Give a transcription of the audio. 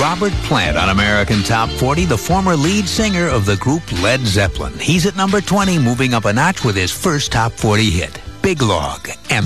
Robert Plant on American Top 40, the former lead singer of the group Led Zeppelin. He's at number 20, moving up a notch with his first Top 40 hit, Big Log.